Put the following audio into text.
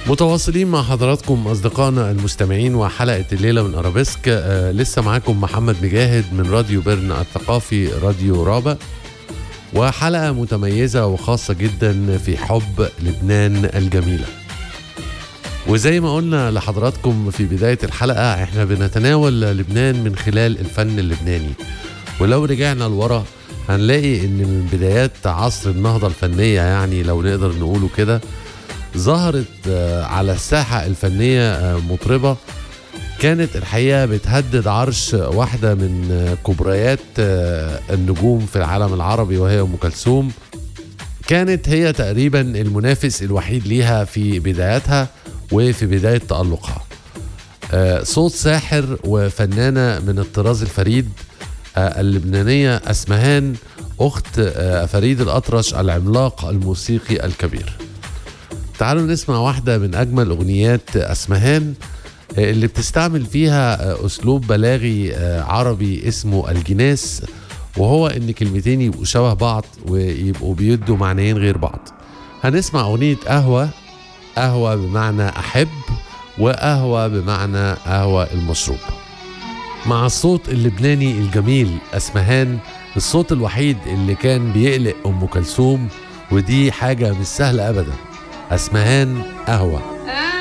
متواصلين مع حضراتكم أصدقائنا المستمعين وحلقة الليلة من أرابيسك. لسه معاكم محمد مجاهد من راديو بيرن الثقافي راديو رابع، وحلقة متميزة وخاصة جدا في حب لبنان الجميلة. وزي ما قلنا لحضراتكم في بداية الحلقة، احنا بنتناول لبنان من خلال الفن اللبناني. ولو رجعنا لورا هنلاقي ان من بدايات عصر النهضة الفنية، يعني لو نقدر نقوله كده، ظهرت على الساحة الفنية مطربة كانت الحقيقة بتهدد عرش واحدة من كبريات النجوم في العالم العربي، وهي أم كلثوم. كانت هي تقريبا المنافس الوحيد ليها في بداياتها وفي بداية تألقها. صوت ساحر وفنانة من الطراز الفريد، اللبنانية أسمهان، أخت فريد الأطرش العملاق الموسيقي الكبير. تعالوا نسمع واحدة من أجمل أغنيات أسمهان اللي بتستعمل فيها أسلوب بلاغي عربي اسمه الجناس، وهو إن كلمتين يبقوا شبه بعض ويبقوا بيدوا معنيين غير بعض. هنسمع أغنية قهوة. قهوة بمعنى أحب، وقهوة بمعنى قهوة المشروب. مع الصوت اللبناني الجميل أسمهان، الصوت الوحيد اللي كان بيقلق أم كلثوم، ودي حاجة مش سهلة أبدا. أسمهان، قهوة.